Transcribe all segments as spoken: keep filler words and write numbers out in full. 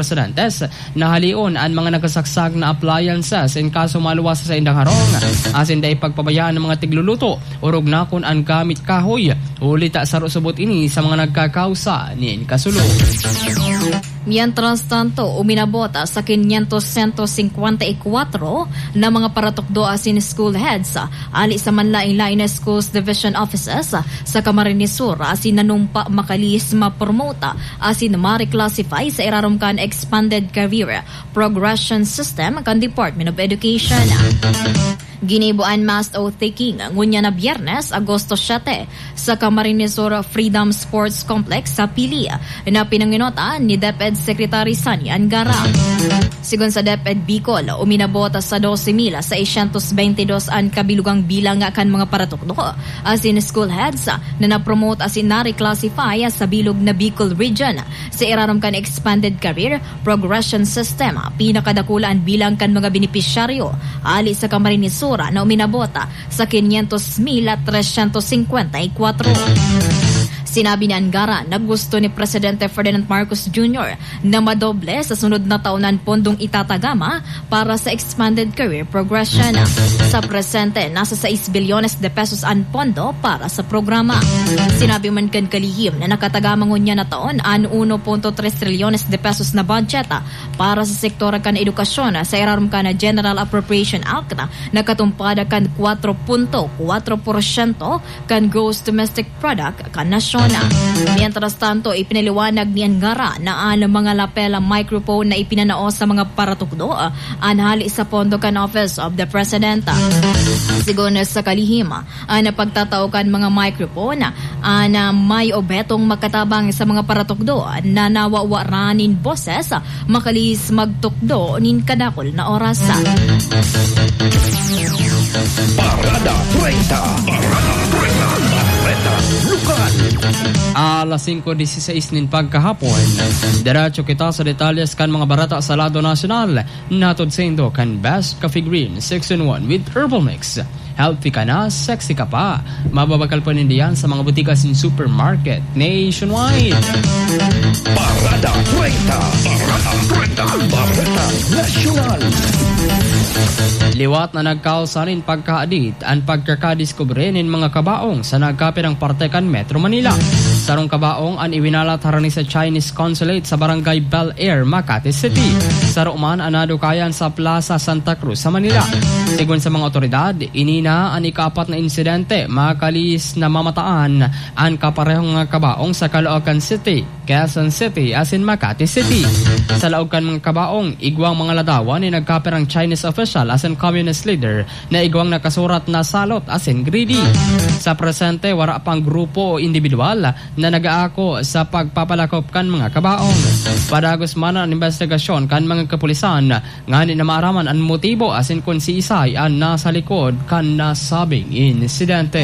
presidentes na halion ang mga nagasaksag na appliances in kaso maluwas sa indang harong. Asin da ipagpabayaan ng mga tigluluto urog na kung ang gamit kahoy. Uli ta sarusubot ini sa mga nagkakausa ni Kasulo. Mientras tanto, uminabot sa quinientos fifty-four na mga paratukdo asin school heads ali sa manlain-lain schools division offices sa Camarines Sur asin nanumpa makalis mapromota asin ma-reclassify sa irarom kan expanded career progression system kan Department of Education. Ginibuan mass oath-taking ngunya na Biyernes, Agosto siyete sa Camarines Sur Freedom Sports Complex sa Pili na pinanginota ni DepEd Secretary Sani Angara. Sigon sa DepEd Bicol, uminabot sa twelve thousand six hundred twenty-two ang kabilugang bilang kan mga paratukdo asin school heads na napromote asin na-reclassify sa bilog na Bicol Region sa irarom kan expanded career progression system. Pinakadakulaan bilang kan mga benepisyaryo ali sa Camarines Sur na uminabota sa quinientos mil trescientos cincuenta y cuatro. Sinabi ni Angara na gusto ni Presidente Ferdinand Marcos Junior na madoble sa sunod na taonan pondong itatagama para sa expanded career progression. Sa presente, nasa six bilyones de pesos ang pondo para sa programa. Sinabi man kan kalihim na nakatagama ngunya na taon ang one point three trilyones de pesos na budget para sa sektor kan edukasyon sa irarom kan General Appropriation Act na katumpada kan four point four percent kan gross domestic product kan nasyon. Mientras tanto, ipinaliwanag ni Angara na ang mga lapela microphone na ipinanao sa mga paratukdo anhali sa pondo kan Office of the President. Sigon sa kalihim, ang napagtatao kan mga microphone na may obetong makatabang sa mga paratukdo na nawawaranin boses makalis magtukdo nin kadakol na oras. Parada treinta. Parada treinta. Parada lokal. Alas five sixteen nin pagkahapon. Diretso kita sa detalles kan mga barata sa lado nasyonal. Natod sendo kan Best Coffee Green six in one with Herbal Mix. Healthy ka na, sexy ka pa. Mababakal pa nindiyan sa mga butika sin supermarket nationwide. Parada treinta. Parada treinta. Parada nasyonal. Liwat na nagkausanin pagkaadit ang pagkakadiskubre nin mga kabaong sa nagkapirang parte kan Metro Manila. Sarong kabaong ang iwinalat harani sa Chinese Consulate sa Barangay Bel Air, Makati City. Saro man anado kayan sa Plaza Santa Cruz sa Manila. Sigon sa mga otoridad, inina ang ikaapat na insidente makalis na mamataan ang kaparehong kabaong sa Caloocan City, Quezon City asin Makati City. Sa laogan mga kabaong, igwang mga ladawan ni nagkapirang Chinese official asin communist leader na igwang nakasurat na salot asin greedy. Sa presente, wara pang grupo o individual na nag-aako sa pagpapalakop kan mga kabaong. Padagos man ang investigasyon kan mga kapulisan nga ni na maaraman ang motibo asin kung si Isay ang nasa likod kan nasabing insidente.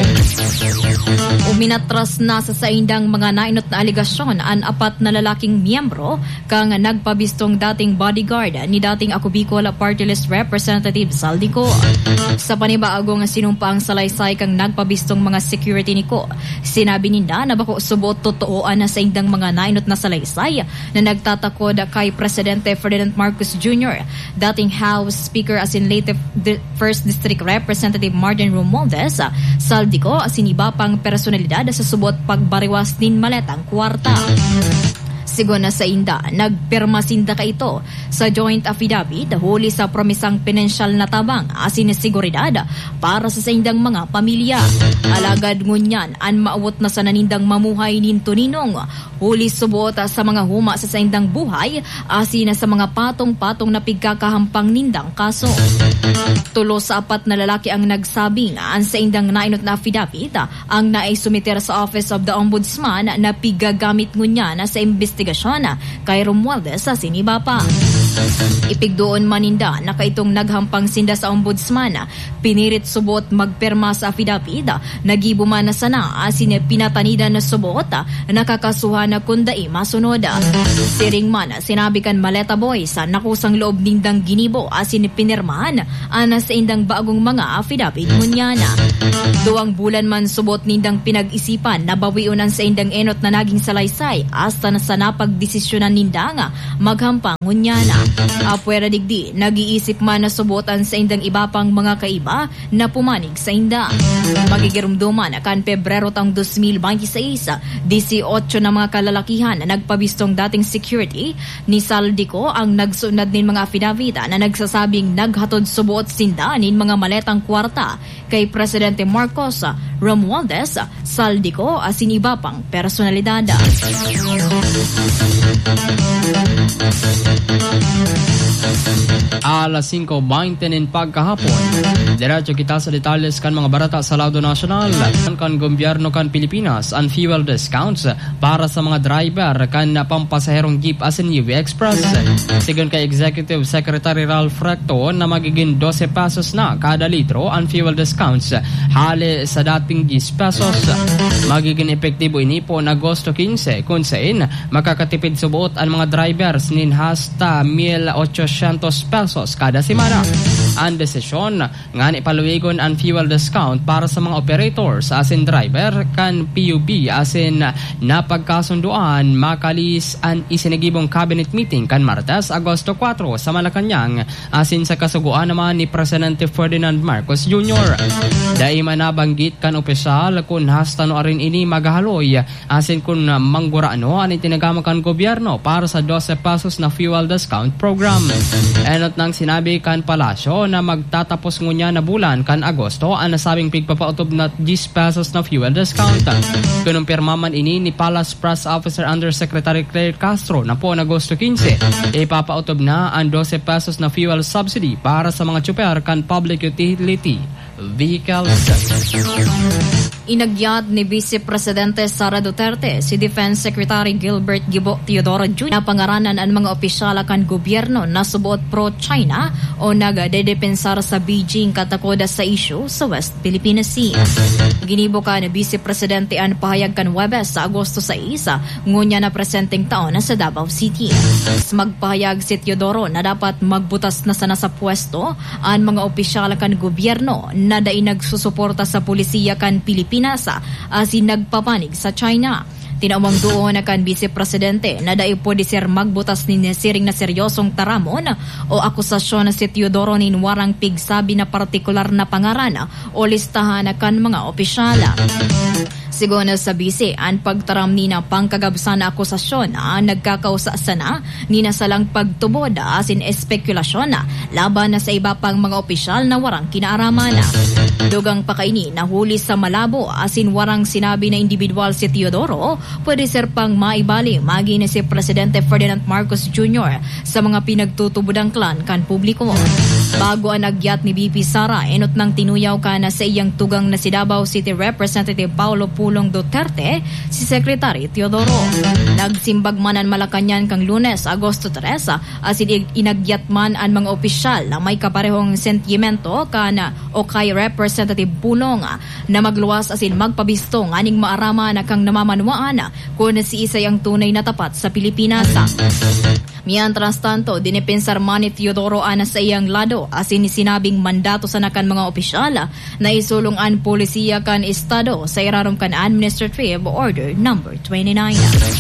Uminatras na sa saindang mga nainot na aligasyon ang apat na lalaking miyembro kang nagpabistong dating bodyguard ni dating Ako Bicol Party List Representative Saldico. Sa panibaagong sinumpang salaysay kang nagpabistong mga security niko, sinabi ninda na bako subot totooan na sa indang mga nainot na salaysay na nagtatakod kay Presidente Ferdinand Marcos Junior, dating House Speaker as in late First District Representative Martin Romualdez, Saldico asin iba pang personalidad sa subot pagbariwas din maletang kwarta. Sigon na sa inda, nagpirma sinda ka ito sa joint affidavit huli sa promisang pinansyal na tabang asin seguridad para sa saindang mga pamilya. Alagad ngunyan, an maawot na sa nanindang mamuhay ninto ninong huli subot sa mga huma sa saindang buhay asin sa mga patong-patong na pigkakahampang nindang kaso. Tulo sa apat na lalaki ang nagsabing ang saindang nainot na affidavit ang naisumiter sa Office of the Ombudsman na pigagamit ngunyan sa investigasyon kay Romualdez sa siniba pa. Ipigdoon maninda na kaitong naghampang sinda sa ombudsman, pinirit subot magperma sa affidavit, nagibo man na sana asin pinatanida na subot, nakakasuhan na kundai masunod. Siring man, sinabi kan Maleta Boys, nakusang loob nindang ginibo asin pinirmahan ana sa indang bagong mga affidavit ngunyana. Duwang bulan man subot nindang pinag-isipan na bawiunan sa indang enot na naging salaysay hasta na sa napagdesisyonan ninda nga maghampang ngunyana. Apwera digdi, nag-iisip man na subotan sa indang iba pang mga kaiba na pumanig sa inda. Magigirumduman kan Pebrero taong two thousand twenty-six, eighteen na mga kalalakihan na nagpabistong dating security ni Saldico ang nagsunod nin mga affidavit na nagsasabing naghatod subuot sinda nin mga maletang kwarta kay Presidente Marcos, Romualdez, Saldico asin iba pang personalidad. Alas five twenty nin pagkahapon. Diretso kita sa detalles kan mga barata sa lado nasyonal. Kan gobyerno kan Pilipinas ang fuel discounts para sa mga driver kan pampasaherong jeep asin U V Express. Sigon kay Executive Secretary Ralph Recto na magiging twelve pesos na kada litro ang fuel discounts hali sa dating ten pesos. Magiging epektibo ini po na Agosto fifteen kung saan makakatipid subuot ang mga drivers nin hasta one thousand eight hundred pesos kada semana. Ang desisyon nga ni paluwigon ang fuel discount para sa mga operators asin driver kan P U B asin napagkasunduan makalis ang isinagibong cabinet meeting kan Martes, Agosto four sa Malacanang asin sa kasuguan naman ni Presidente Ferdinand Marcos Junior Dahil manabanggit kan opisyal kung hasta no arin ini magahaloy asin kung manggurano ang itinagamakan gobyerno para sa twelve pesos na fuel discount program. Enot nang sinabi kan Palasyo na magtatapos ngunya na bulan kan Agosto ang nasabing pigpapautob na ten pesos na fuel discount. Kinumpirma man ini ni Palace Press Officer Undersecretary Claire Castro na po ng Agosto fifteen ipapautob na ang twelve pesos na fuel subsidy para sa mga tsuper kan public utility vehicles. Inagyat ni Vice Presidente Sara Duterte si Defense Secretary Gilbert Gibo Teodoro Junior na pangaranan ang mga opisyala kan gobyerno na subuot pro-China o nagadedepensar sa Beijing katakoda sa issue sa West Philippine Sea. Ginibo ka ni Vice Presidente ang pahayag kan Webes sa Agosto six ngunya na presenteng taon na sa Davao City. Magpahayag si Teodoro na dapat magbutas na sana sa pwesto ang mga opisyala kan gobyerno na dai nagsusuporta sa pulisiya kan Pilipinas asin nagpapanig sa China. Tinaumang doon na kan Vice Presidente na dai pwede sir magbutas ni siring na seryosong taramon o akusasyon na si Teodoro nin warang pigsabi na partikular na pangaran o listahan na kan mga opisyala. Sigon sa Vice, ang pagtaram ni na pangkagabsan na akusasyon na nagkakausa sana ni na salang pagtubod asin espekulasyon na laban na sa iba pang mga opisyal na warang kinaaraman. Dugang pakaini na huli sa malabo asin warang sinabi na individual si Teodoro pwede ser pang maibali magi na si Presidente Ferdinand Marcos Junior sa mga pinagtutubudang klan kan publiko. Bago ang nagyat ni B P Sara, enot nang tinuyaw ka na sa iyang tugang na si Davao City Representative Paulo Pulong Duterte, si Secretary Teodoro. Nagsimbag man ang Malacanang kang Lunes, Agosto three, asin inagyat man ang mga opisyal na may kaparehong sentimento kana o kay Representative Pulong na magluwas asin magpabistong aning maarama na kang namamanwaan kung si Isay ang tunay na tapat sa Pilipinas. Mientras tanto, dinipensar man ni Teodoro ana sa iyang lado asin sinabing mandato sa nakan mga opisyal na isulong ang polisiya kan estado sa irarom kan Administrative Order number twenty-nine.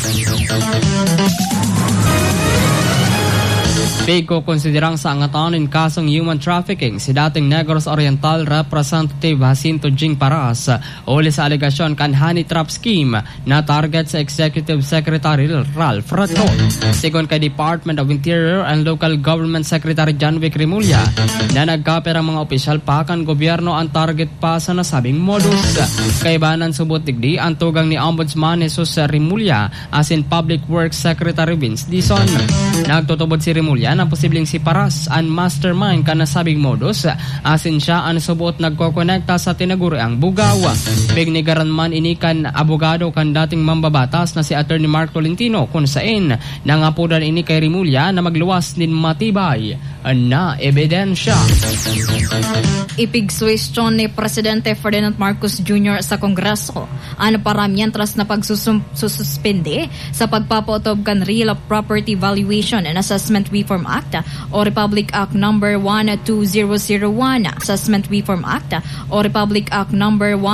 Piko konsiderang sa angatan in kasong human trafficking si dating Negros Oriental Representative Jacinto Jing Paras uli sa alegasyon kan honey trap scheme na target sa Executive Secretary Ralph Recto. Sigon kay Department of Interior and Local Government Secretary John Vic Rimulya na nagkaper ang mga opisyal pa kan gobyerno ang target pa sa nasabing modus. Kaibanan subot digdi ang tugang ni Ombudsman Jesus Rimulya as in Public Works Secretary Vince Dizon. Nagtutubod si Rimulya ang posibleng si Paras ang mastermind kanasabing modus. Asin siya ang subot nagkokonekta sa tinaguriang bugawa. Bignigaran man inikan abogado kan dating mambabatas na si Attorney Mark Tolentino kung saan nangapudan ini kay Rimulya na magluwas nin matibay na ebidensya. Ipigsuwestyon ni Presidente Ferdinand Marcos Junior sa Kongreso ang paramientras na pagsususpende sa pagpapautob kan Real Property Valuation and Assessment Reform Act o Republic Act number one two thousand one, Assessment Reform Act o Republic Act number one